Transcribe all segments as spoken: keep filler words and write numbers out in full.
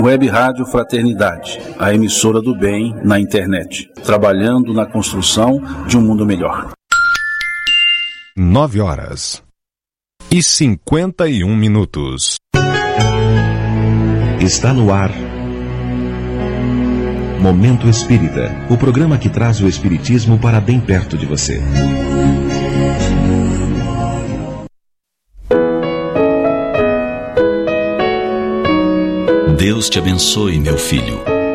Web Rádio Fraternidade, a emissora do bem na internet, trabalhando na construção de um mundo melhor. Nove horas e cinquenta e um minutos. Está no ar Momento Espírita, o programa que traz o espiritismo para bem perto de você. Deus te abençoe, meu filho.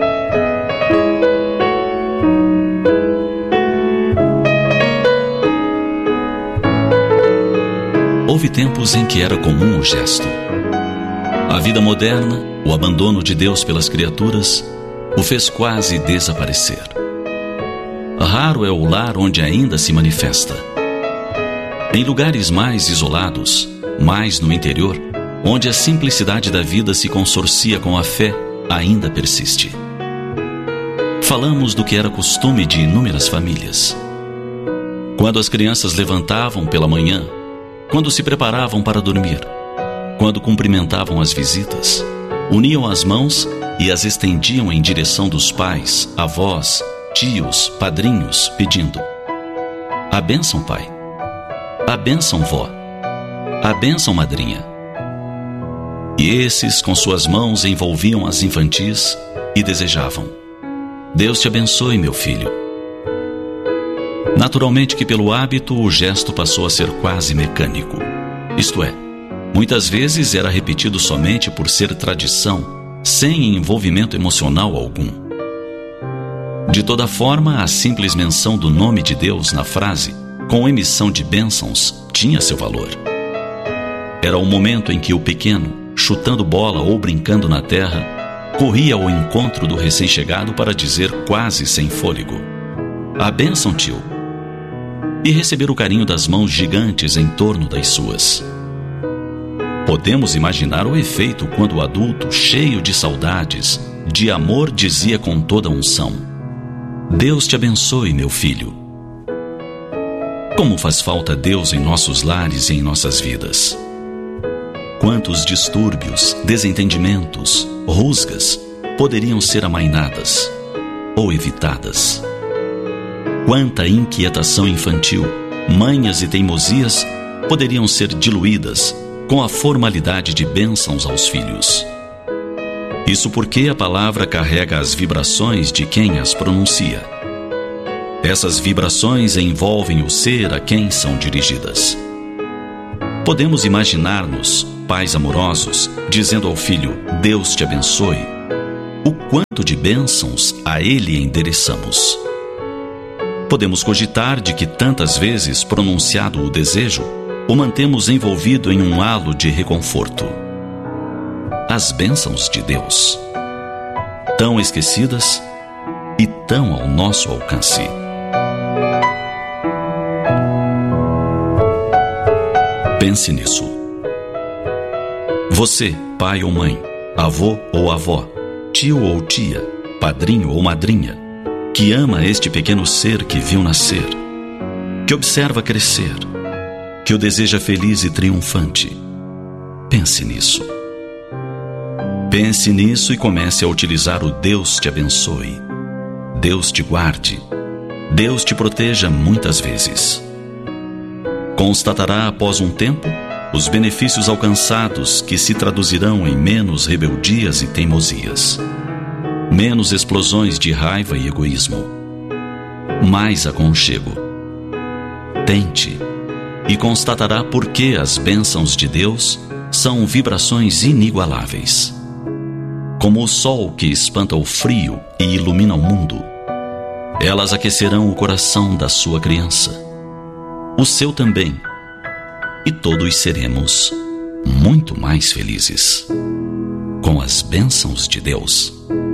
Houve tempos em que era comum o gesto. A vida moderna, o abandono de Deus pelas criaturas, o fez quase desaparecer. Raro é o lar onde ainda se manifesta. Em lugares mais isolados, mais no interior, onde a simplicidade da vida se consorcia com a fé, ainda persiste. Falamos do que era costume de inúmeras famílias. Quando as crianças levantavam pela manhã, quando se preparavam para dormir, quando cumprimentavam as visitas, uniam as mãos e as estendiam em direção dos pais, avós, tios, padrinhos, pedindo: a bênção, pai. A bênção, vó. A bênção, madrinha. E esses, com suas mãos, envolviam as infantis e desejavam: Deus te abençoe, meu filho. Naturalmente que pelo hábito o gesto passou a ser quase mecânico. Isto é, muitas vezes era repetido somente por ser tradição, sem envolvimento emocional algum. De toda forma, a simples menção do nome de Deus na frase, com emissão de bênçãos, tinha seu valor. Era o momento em que o pequeno, chutando bola ou brincando na terra, corria ao encontro do recém-chegado para dizer quase sem fôlego: a bênção, tio. E receber o carinho das mãos gigantes em torno das suas. Podemos imaginar o efeito quando o adulto, cheio de saudades, de amor, dizia com toda unção: Deus te abençoe, meu filho. Como faz falta Deus em nossos lares e em nossas vidas. Quantos distúrbios, desentendimentos, rusgas poderiam ser amainadas ou evitadas? Quanta inquietação infantil, manhas e teimosias poderiam ser diluídas com a formalidade de bênçãos aos filhos. Isso porque a palavra carrega as vibrações de quem as pronuncia. Essas vibrações envolvem o ser a quem são dirigidas. Podemos imaginar-nos, pais amorosos, dizendo ao filho: Deus te abençoe, o quanto de bênçãos a ele endereçamos. Podemos cogitar de que tantas vezes pronunciado o desejo, o mantemos envolvido em um halo de reconforto. As bênçãos de Deus, tão esquecidas e tão ao nosso alcance. Pense nisso. Você, pai ou mãe, avô ou avó, tio ou tia, padrinho ou madrinha, que ama este pequeno ser que viu nascer, que observa crescer, que o deseja feliz e triunfante. Pense nisso. Pense nisso e comece a utilizar o Deus te abençoe, Deus te guarde, Deus te proteja muitas vezes. Constatará após um tempo os benefícios alcançados, que se traduzirão em menos rebeldias e teimosias, menos explosões de raiva e egoísmo, mais aconchego. Tente e constatará por que as bênçãos de Deus são vibrações inigualáveis. Como o sol que espanta o frio e ilumina o mundo, elas aquecerão o coração da sua criança, o seu também, e todos seremos muito mais felizes com as bênçãos de Deus.